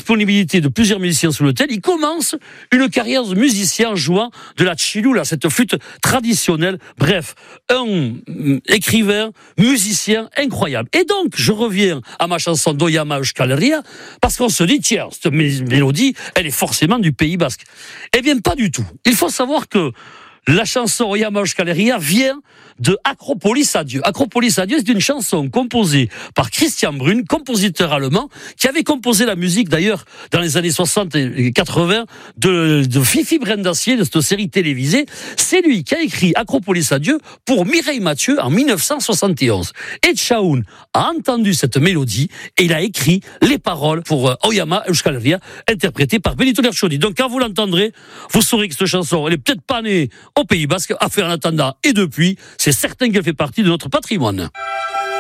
disponibilité de plusieurs musiciens sur l'hôtel, il commence une carrière de musicien en jouant de la chilula, cette flûte traditionnelle. Bref, un écrivain, musicien incroyable. Et donc, je reviens à ma chanson d'Oyama Euskal Herria, parce qu'on se dit, tiens, cette mélodie, elle est forcément du Pays Basque. Eh bien, pas du tout. Il faut savoir que la chanson Oyama Euskal Herria vient de Acropolis à Dieu. Acropolis à Dieu, c'est une chanson composée par Christian Brun, compositeur allemand, qui avait composé la musique d'ailleurs dans les années 60 et 80 de Fifi Brendacier, de cette série télévisée. C'est lui qui a écrit Acropolis à Dieu pour Mireille Mathieu en 1971. Et Tchaoun a entendu cette mélodie et il a écrit les paroles pour Oyama Euskal Herria, interprétée par Benito Lerchoni. Donc quand vous l'entendrez, vous saurez que cette chanson, elle est peut-être pas née au Pays Basque, à faire en attendant. Et depuis, c'est certain qu'elle fait partie de notre patrimoine.